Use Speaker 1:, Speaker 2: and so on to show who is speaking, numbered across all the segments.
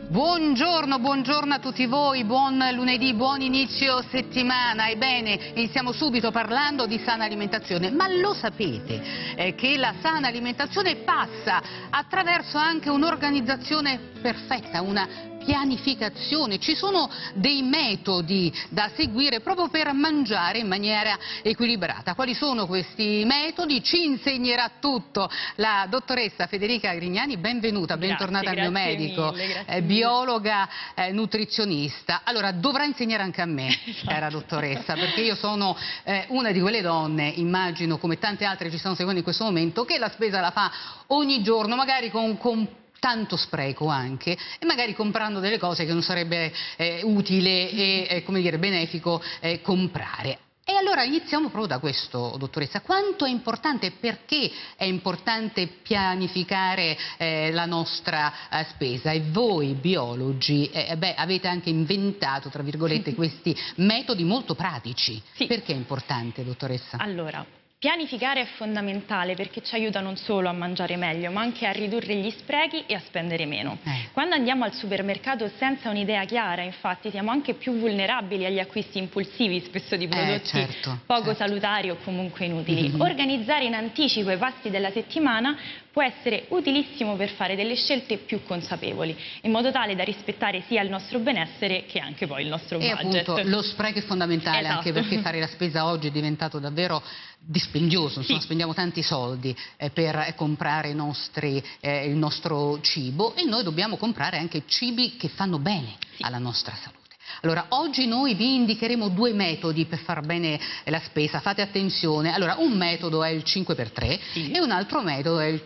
Speaker 1: Buongiorno, buongiorno a tutti voi, buon lunedì, buon inizio settimana. Ebbene, iniziamo subito parlando di sana alimentazione, ma lo sapete che la sana alimentazione passa attraverso anche un'organizzazione perfetta, una pianificazione. Ci sono dei metodi da seguire proprio per mangiare in maniera equilibrata. Quali sono questi metodi? Ci insegnerà tutto la dottoressa Federica Grignani. Benvenuta, bentornata al mio medico, biologa, nutrizionista. Allora, dovrà insegnare anche a me, cara dottoressa, perché io sono una di quelle donne, immagino come tante altre ci stanno seguendo in questo momento, che la spesa la fa ogni giorno, magari con tanto spreco anche, e magari comprando delle cose che non sarebbe utile e come dire, benefico comprare. E allora iniziamo proprio da questo, dottoressa. Quanto è importante, perché è importante pianificare la nostra spesa? E voi biologi avete anche inventato, tra virgolette, questi metodi molto pratici.
Speaker 2: Sì.
Speaker 1: Perché è importante, dottoressa?
Speaker 2: Allora, pianificare è fondamentale perché ci aiuta non solo a mangiare meglio, ma anche a ridurre gli sprechi e a spendere meno. Quando andiamo al supermercato senza un'idea chiara, infatti, siamo anche più vulnerabili agli acquisti impulsivi, spesso di prodotti poco salutari o comunque inutili. Organizzare in anticipo i pasti della settimana può essere utilissimo per fare delle scelte più consapevoli, in modo tale da rispettare sia il nostro benessere che anche poi il nostro budget.
Speaker 1: E appunto lo spreco è fondamentale, anche perché fare la spesa oggi è diventato davvero dispendioso, insomma, spendiamo tanti soldi per comprare il nostro cibo, e noi dobbiamo comprare anche cibi che fanno bene alla nostra salute. Allora, oggi noi vi indicheremo due metodi per far bene la spesa, fate attenzione. Allora, un metodo è il 5x3 e un altro metodo è il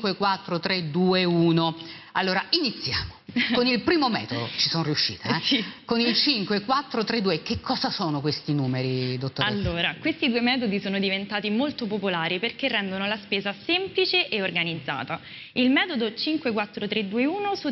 Speaker 1: 5-4-3-2-1. Allora, iniziamo. Con il primo metodo ci sono riuscita, con il 5-4-3-2. Che cosa sono questi numeri, dottoressa?
Speaker 2: Allora, questi due metodi sono diventati molto popolari perché rendono la spesa semplice e organizzata. Il metodo 5-4-3-2-1